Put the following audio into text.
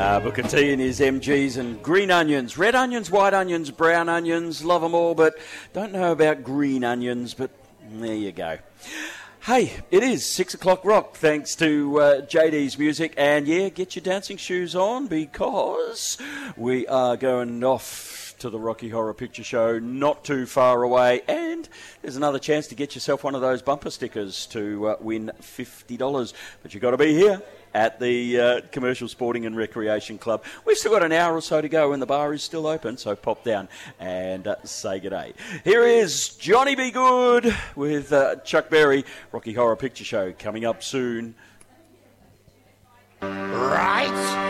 Booker T and his MGs and green onions, red onions, white onions, brown onions, love them all, but don't know about green onions, but there you go. Hey, it is 6 o'clock rock, thanks to JD's music, and yeah, get your dancing shoes on because we are going off to the Rocky Horror Picture Show not too far away, and there's another chance to get yourself one of those bumper stickers to win $50, but you've got to be here at the Commercial Sporting and Recreation Club. We've still got an hour or so to go and the bar is still open, so pop down and say g'day. Here is Johnny B. Good with Chuck Berry. Rocky Horror Picture Show coming up soon. Right.